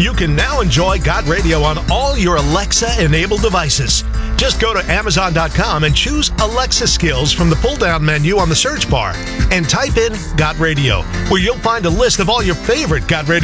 You can now enjoy Got Radio on all your Alexa-enabled devices. Just go to Amazon.com and choose Alexa Skills from the pull-down menu on the search bar and type in Got Radio, where you'll find a list of all your favorite Got Radio